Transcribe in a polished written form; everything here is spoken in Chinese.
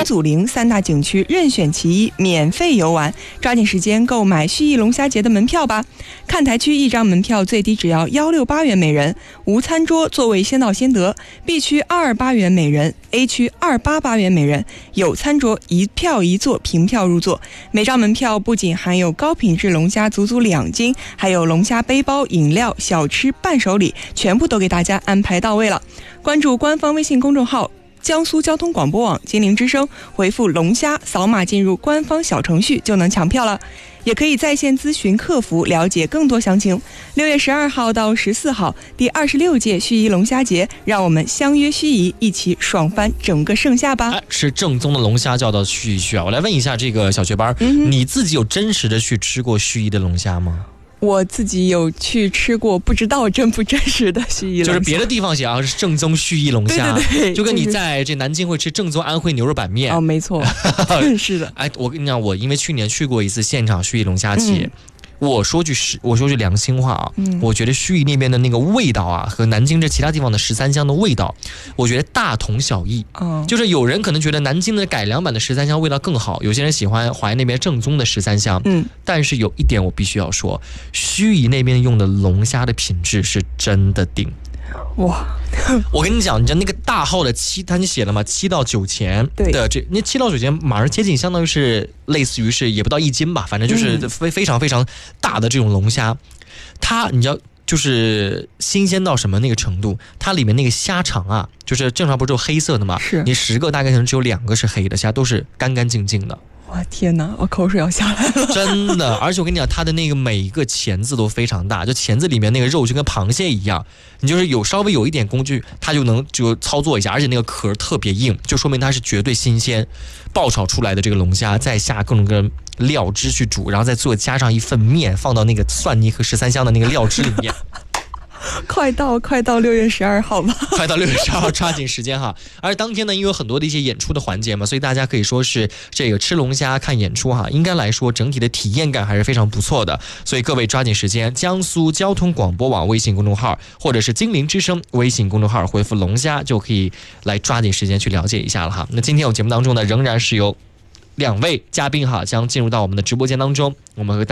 祖陵3大景区任选其一，免费游玩，抓紧时间购买盱眙龙虾节的门票吧。看台区1张门票最低只要168元每人，无餐桌，座位先到先得。B 区228元每人， A 区288元每人，有餐桌，一票一座，凭票入座。每张门票不仅含有高品质龙虾足足2斤，还有龙虾背包、饮料、小吃、伴手礼，全部都给大家安排到位了。关注官方微信公众号江苏交通广播网金陵之声，回复龙虾，扫码进入官方小程序就能抢票了。也可以在线咨询客服了解更多详情。6月12号到14号，第26届盱眙龙虾节，让我们相约盱眙，一起爽翻整个盛夏吧！ 吃正宗的龙虾就要到盱眙去啊！我来问一下这个小学班，你自己有真实的去吃过盱眙的龙虾吗？ 我自己有去吃过，不知道真不真实的盱眙龙虾， 就是别的地方写啊是正宗盱眙龙虾， 对对对， 就跟你在这南京会吃正宗安徽牛肉板面哦，没错，是的。 哎，我跟你讲，我因为去年去过一次现场盱眙龙虾节。我说句良心话啊，我觉得盱眙那边的那个味道啊，和南京这其他地方的13香的味道，我觉得大同小异。就是有人可能觉得南京的改良版的13香味道更好，有些人喜欢淮安那边正宗的13香。但是有一点我必须要说，盱眙那边用的龙虾的品质是真的顶。 哇！ 我跟你讲，你知道那个大号的它你写了吗？7到9钱的那7到9钱，马上接近，相当于是类似于是也不到1斤吧，反正就是非常非常大的这种龙虾。它你知道就是新鲜到什么那个程度？它里面那个虾肠啊，就是正常不是有黑色的吗？ 是你10个大概可能只有2个是黑的，其他都是干干净净的。 哇天哪，我口水要下来了！ 真的，而且我跟你讲，它的那个每一个钳子都非常大，就钳子里面那个肉就跟螃蟹一样，你就是稍微有一点工具，它就能操作一下，而且那个壳特别硬，就说明它是绝对新鲜爆炒出来的这个龙虾，再下各种各样料汁去煮，然后再加上一份面，放到那个蒜泥和13香的那个料汁里面。 快到6月12号吧， 快到6月12号，抓紧时间哈！而当天呢，因为有很多的一些演出的环节嘛，所以大家可以说是这个吃龙虾看演出哈，应该来说整体的体验感还是非常不错的。所以各位抓紧时间，江苏交通广播网微信公众号或者是金陵之声微信公众号回复龙虾，就可以来抓紧时间去了解一下了哈。那今天我节目当中呢，仍然是有2位嘉宾哈，将进入到我们的直播间当中，我们和